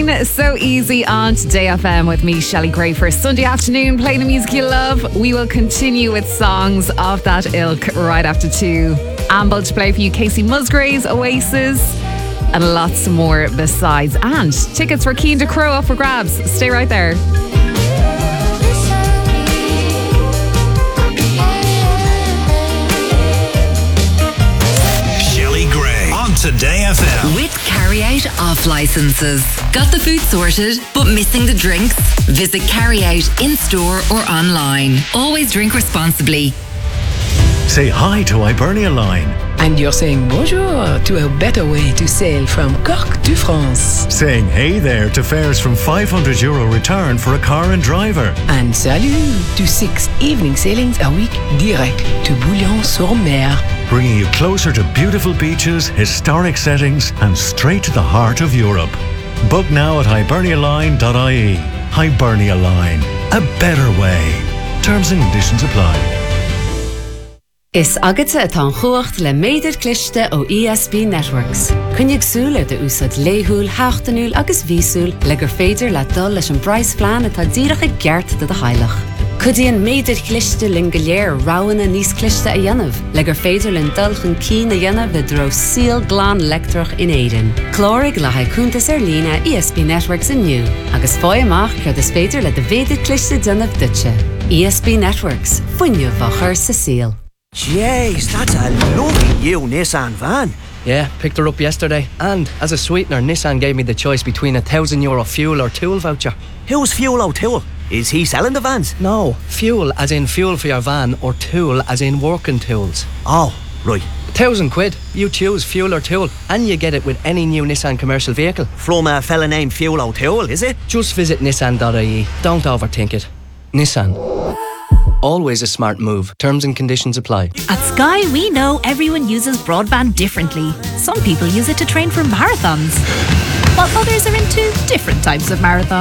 So easy on Today FM with me, Shelley Gray, for Sunday afternoon, playing the music you love. We will continue with songs of that ilk right after 2. Amble to play for you, Casey Musgraves, Oasis, and lots more besides. And tickets for Keen to Crow up for grabs. Stay right there. Shelley Gray on Today FM. With Carryout off licenses. Got the food sorted, but missing the drinks? Visit Carryout in-store or online. Always drink responsibly. Say hi to Hibernia Line. And you're saying bonjour to a better way to sail from Cork to France. Saying hey there to fares from €500 return for a car and driver. And salut to 6 evening sailings a week direct to Bouillon-sur-Mer. Bringing you closer to beautiful beaches, historic settings, and straight to the heart of Europe. Book now at hibernialine.ie. Hibernia Line. A better way. Terms and conditions apply. Is agate atá chuacht le méidir cliste ó ESB Networks. Cynnig súla de úsad léhúil, háchtanúil agus vísúil le gur féidir le dul leis an brais flean atá díreach ag geart de hailach. Cudíon méidir cliste lin goléir ráhanna níos cliste a dhéanamh, le gur féidir lin dulchan cín a dhéanamh le dro síl glán lectrach in éidean. Clórig le haicúntas lína ESB Networks inniu, agus fáil amach gur is féidir le de véidir cliste dionamh dutse. ESB Networks, fuinneamh a chur sa síl. Jeez, that's a lovely new Nissan van. Yeah, picked her up yesterday. And as a sweetener, Nissan gave me the choice between €1,000 fuel or tool voucher. Who's Fuel O'Toole? Is he selling the vans? No, fuel as in fuel for your van, or tool as in working tools. Oh, right. £1,000. You choose fuel or tool, and you get it with any new Nissan commercial vehicle. From a fella named Fuel O'Toole, is it? Just visit nissan.ie. Don't overthink it. Nissan. Always a smart move. Terms and conditions apply. At Sky, we know everyone uses broadband differently. Some people use it to train for marathons, while others are into different types of marathons.